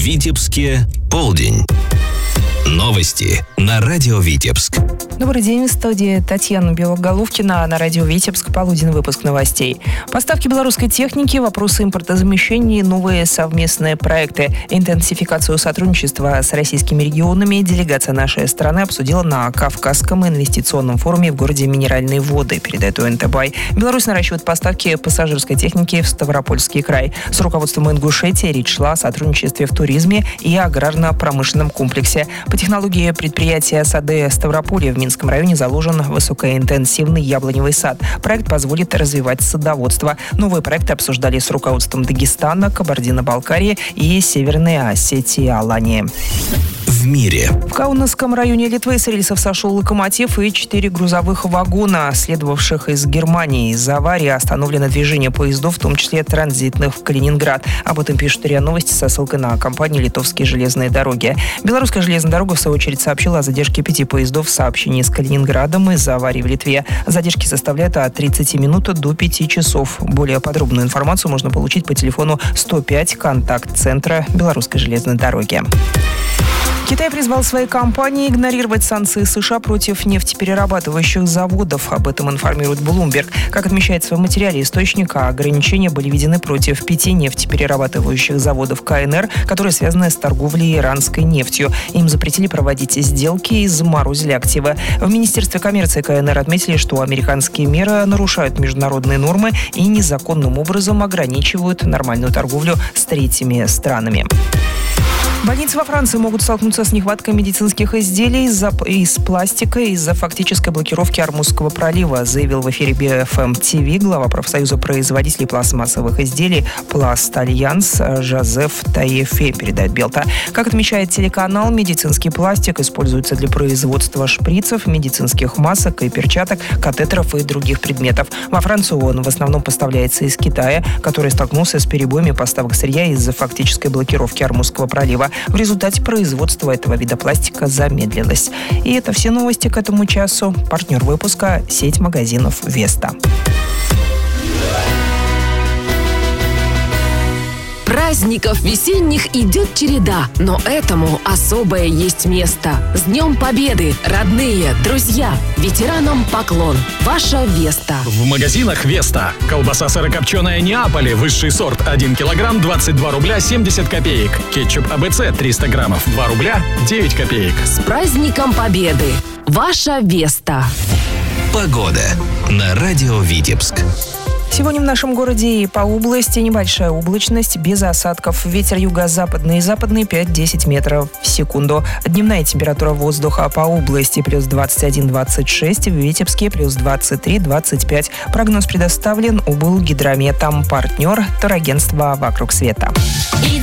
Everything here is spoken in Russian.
Витебске полдень. Новости на радио Витебск. Добрый день, в студии Татьяна Белоголовкина, на радио Витебск, полуденный выпуск новостей. Поставки белорусской техники, вопросы импортозамещения, новые совместные проекты. Интенсификацию сотрудничества с российскими регионами делегация нашей страны обсудила на Кавказском инвестиционном форуме в городе Минеральные воды, передает УНТ «Бай». Беларусь наращивает поставки пассажирской техники в Ставропольский край. С руководством Ингушетии речь шла о сотрудничестве в туризме и аграрно-промышленном комплексе. По технологии предприятия «Сады Ставрополья» в Минском районе заложен высокоинтенсивный яблоневый сад. Проект позволит развивать садоводство. Новые проекты обсуждали с руководством Дагестана, Кабардино-Балкарии и Северной Осетии Алании. В мире. В Каунасском районе Литвы с рельсов сошел локомотив и 4 грузовых вагона, следовавших из Германии. Из-за аварии остановлено движение поездов, в том числе транзитных в Калининград. Об этом пишет РИА Новости со ссылкой на компанию «Литовские железные дороги». Белорусская железная дорога, в свою очередь, сообщила о задержке 5 поездов в сообщении с Калининградом из-за аварии в Литве. Задержки составляют от 30 минут до 5 часов. Более подробную информацию можно получить по телефону 105 контакт-центра Белорусской железной дороги. Китай призвал свои компании игнорировать санкции США против нефтеперерабатывающих заводов. Об этом информирует Bloomberg. Как отмечается в материале источника, ограничения были введены против 5 нефтеперерабатывающих заводов КНР, которые связаны с торговлей иранской нефтью. Им запретили проводить сделки и заморозили активы. В Министерстве коммерции КНР отметили, что американские меры нарушают международные нормы и незаконным образом ограничивают нормальную торговлю с третьими странами. Больницы во Франции могут столкнуться с нехваткой медицинских изделий из пластика из-за фактической блокировки Ормузского пролива, заявил в эфире BFM TV глава профсоюза производителей пластмассовых изделий «Пласт Альянс» Жозеф Таефе, передает Белта. Как отмечает телеканал, медицинский пластик используется для производства шприцев, медицинских масок и перчаток, катетеров и других предметов. Во Францию он в основном поставляется из Китая, который столкнулся с перебоями поставок сырья из-за фактической блокировки Ормузского пролива. В результате производство этого вида пластика замедлилось. И это все новости к этому часу. Партнер выпуска – сеть магазинов «Веста». Праздников весенних идет череда, но этому особое есть место. С Днем Победы, родные, друзья, ветеранам поклон. Ваша Веста. В магазинах Веста. Колбаса сырокопченая Неаполе, высший сорт, 1 килограмм, 22 рубля 70 копеек. Кетчуп АБЦ, 300 граммов, 2 рубля 9 копеек. С праздником Победы. Ваша Веста. Погода на радио Витебск. Сегодня в нашем городе и по области небольшая облачность, без осадков. Ветер юго-западный и западный 5-10 метров в секунду. Дневная температура воздуха по области плюс 21-26, в Витебске плюс 23-25. Прогноз предоставлен УБЛ Гидрометом. Партнер — турагентство «Вокруг света».